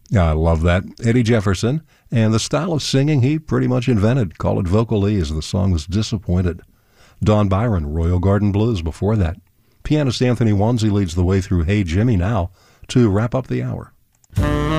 Yeah, I love that. Eddie Jefferson, and the style of singing he pretty much invented. Call it vocalese. The song was Disappointed. Don Byron, Royal Garden Blues before that. Pianist Anthony Wanzi leads the way through Hey Jimmy now to wrap up the hour.